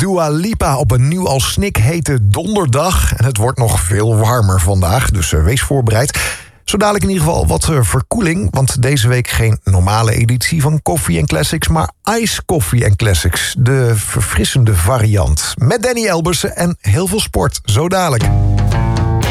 Dua Lipa op een nieuw als snik hete donderdag. En het wordt nog veel warmer vandaag, dus wees voorbereid. Zo dadelijk in ieder geval wat verkoeling, want deze week geen normale editie van Koffie en Classics, maar Ice Koffie en Classics, de verfrissende variant. Met Danny Elbersen en heel veel sport, zo dadelijk.